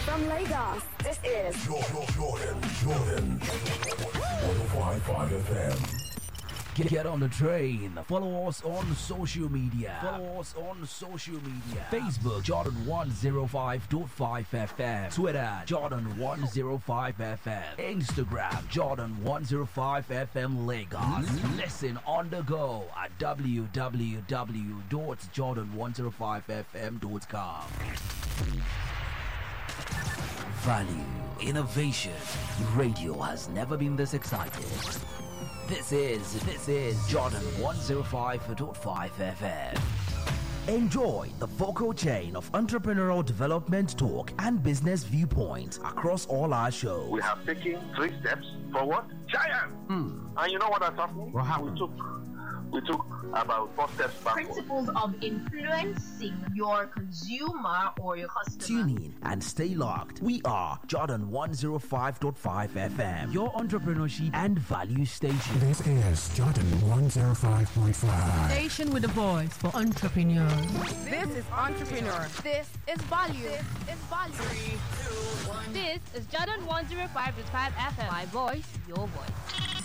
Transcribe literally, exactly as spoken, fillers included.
From Lagos, this is Jordan, Jordan, Jordan. one oh five point five F M. Get, get on the train. Follow us on social media. Follow us on social media. Facebook, Jordan one oh five point five F M. Twitter, Jordan one oh five F M. Instagram, Jordan one oh five F M Lagos. Listen on the go at w w w dot jordan one oh five f m dot com. Value, innovation. Radio has never been this excited. This is, this is Jordan one oh five point five F M. Enjoy the focal chain of entrepreneurial development talk and business viewpoints across all our shows. We have taken three steps forward. Giant! Hmm. And you know what has happened? What happened? We took, we took about four steps backward. Principles of influencing your consumer or your customer. Tune in and stay locked. We are Jordan one oh five point five F M, your entrepreneurship and value station. This is Jordan one oh five point five. Station with a voice for entrepreneurs. This is Entrepreneur. this is value. This is value. Three, two, one. This is Jordan one oh five point five F M. My voice, your voice.